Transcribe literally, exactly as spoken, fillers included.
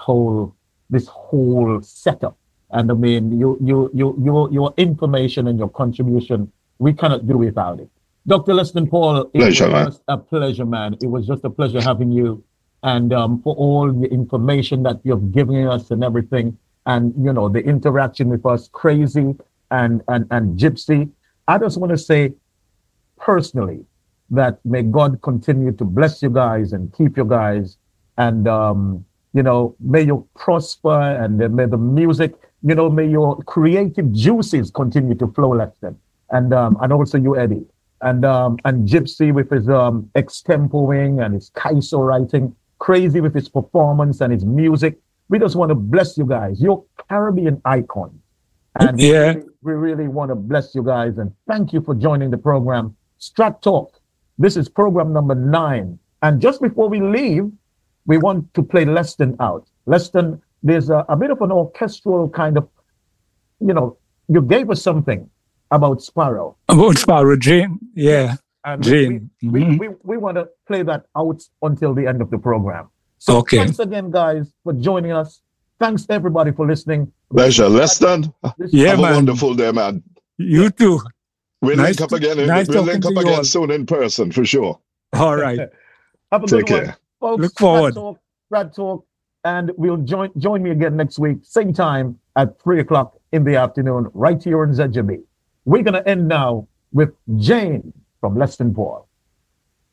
whole this whole setup. And I mean, you, you, you, your, your information and your contribution, we cannot do without it. Doctor Leston Paul, it Pleasure, was man. just a pleasure, man. It was just a pleasure having you, and um, for all the information that you've given us and everything, and you know the interaction with us, Crazy and and and Gypsy. I just want to say personally that may God continue to bless you guys and keep you guys, and um, you know may you prosper, and then may the music, you know, may your creative juices continue to flow, Leston, and um, and also you, Eddie. And um, and Gypsy with his um, extempoing and his Kaiso writing, Crazy with his performance and his music. We just want to bless you guys. You're Caribbean icons. And Yeah. we, really, we really want to bless you guys and thank you for joining the program. Strat Talk. This is program number nine. And just before we leave, we want to play Leston out. Leston, there's a, a bit of an orchestral kind of, you know, you gave us something about Sparrow. About Sparrow, Jane. Yeah. And Jane. we, we, Mhm. we, we, we want to play that out until the end of the program. So Okay. thanks again, guys, for joining us. Thanks everybody for listening. Pleasure. Leston, This- Yeah, have man. a wonderful day, man. You too. We'll Nice link up to- again. nice we'll talking link to up you again all. soon in person for sure. All right. Have a Take good one, care. folks. Look forward. Brad Talk, Brad Talk, and we'll join join me again next week, same time at three o'clock in the afternoon, right here on Z J B. We're gonna end now with Jane from Leston Paul.